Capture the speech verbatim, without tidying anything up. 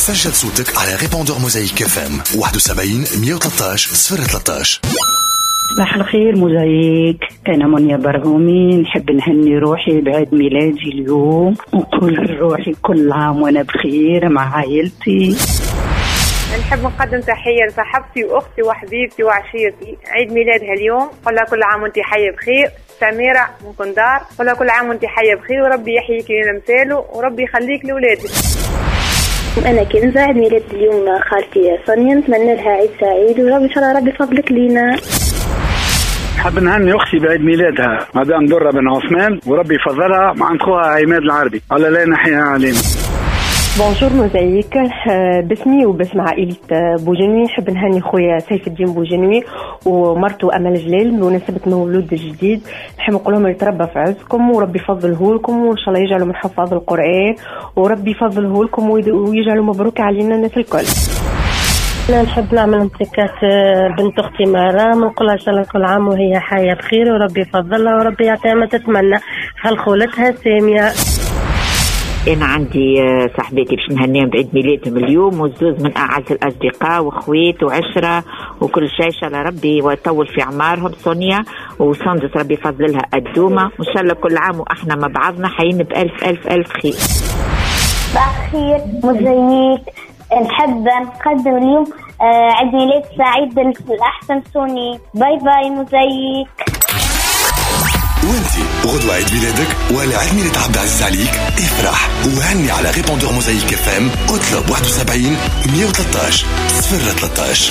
سجل صوتك على ريبوندور موزايك اف ام واحد وسبعين مية وثلاثة عشر صفر ثلاثة عشر. صباح الخير موزايك، أنا منيا برغومي. نحب نهني روحي بعيد ميلادي اليوم ونقول روحي كل عام وأنا بخير مع عائلتي. نحب نقدم تحية لصاحبتي وأختي وحبيبتي وعشيرتي، عيد ميلادها اليوم، قولها كل عام وانتي حية بخير. سميرة من كندار، قولها كل عام وانتي حية بخير وربي يحييك لنا مثاله وربي يخليك لولادك. أنا كنزة، عيد ميلاد اليوم خالتي صنيا، نتمنى لها عيد سعيد وربي إن شاء الله ربي يفضلك لينا. حاب نهني أختي بعيد ميلادها مدام درة بن عثمان وربي يفضلها مع أخوها عماد العربي، الله لا ينحيها علينا. بونجور موزايك، باسمي وباسم عائلة بوجنوي نحب نهني خويا سيف الدين بوجنوي ومرته أمل جلال بمناسبة مولود الجديد. نحب نقول لهم يتربى في عزكم وربي يفضله لكم وإن شاء الله يجعله من حفاظ القرآن وربي يفضله لكم ويجعله مبروك علينا الناس الكل. أنا نحب نعمل امتكات بنت أختي مارا، نقولها إن شاء الله كل عام وهي حية بخير وربي يفضلها وربي يعطيها ما تتمنى. خلخولتها سامية. أنا عندي صاحبتي باش نهنيهم بعيد ميلادهم اليوم والزوز من أعز الأصدقاء وأخوات وعشرة وكل شيء، إن شاء الله ربي ويطول في أعمارهم. سونيا وسندس ربي يفضل لها الدومة، وإن شاء الله كل عام وإحنا مع بعضنا حيين بألف ألف ألف خير. بخير موزايك، نحب نقدم اليوم عيد ميلاد سعيد الأحسن سوني. باي باي موزايك. وانتي غدوة عيد ميلادك ولا عيد ميلاد عبد العزيز عليك؟ افرح وهني على ريبوندور موزايك اف ام، اطلب واحد وسبعين مية وثلاثة عشر صفر ثلاثة عشر.